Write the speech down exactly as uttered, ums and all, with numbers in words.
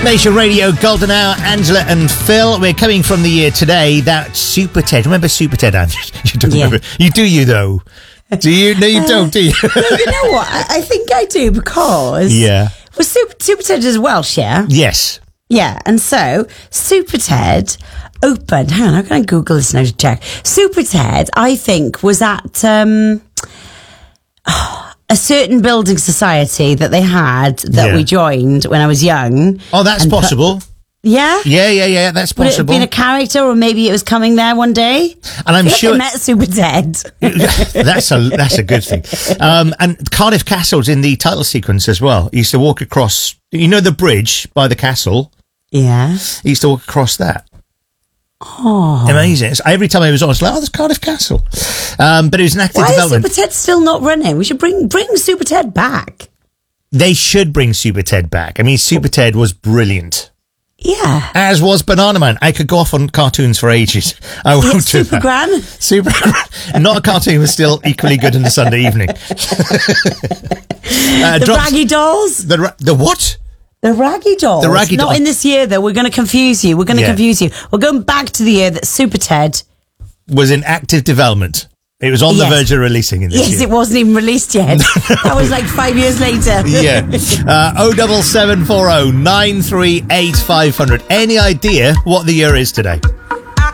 Nation Radio, Golden Hour, Angela and Phil. We're coming from the year today that Super Ted. Remember Super Ted, Angela? You don't Yeah. remember? You do, you though? Do you? No, you Uh, don't, do you? No, you know what? I, I think I do because Yeah. well, Super, Super Ted is Welsh, yeah? Yes. Yeah, and so Super Ted opened. Hang on, I'm going to Google this now to check. Super Ted, I think, was at um, a certain building society that they had that Yeah. we joined when I was young. Oh, that's And put- possible. Yeah? Yeah, yeah, yeah, that's Would it have possible. been a character, or maybe it was coming there one day? And I'm I feel like sure I met Super Ted. that's a that's a good thing. Um, and Cardiff Castle's in the title sequence as well. He used to walk across, you know, the bridge by the castle. Yeah. He used to walk across that. Oh. Amazing. So every time I was on, I was like, oh, there's Cardiff Castle. Um, but it was an active Why is development. Super Ted still not running? We should bring bring Super Ted back. They should bring Super Ted back. I mean, Super Ted was brilliant. Yeah. As was Banana Man. I could go off on cartoons for ages. I won't Yeah, do Super that. Gran. Super Gran. Not a cartoon was still equally good on a Sunday evening. uh, The drops- Raggy Dolls. The, ra- the what? The Raggy Dolls. The Raggy Not Doll- in this year, though. We're going to confuse you. We're going to Yeah. confuse you. We're going back to the year that Super Ted. Was in active development. It was on Yes. the verge of releasing in this Yes, year. it wasn't even released yet. That was like five years later. Yeah. Uh, oh double seven four oh nine three eight five hundred. Any idea what the year is today?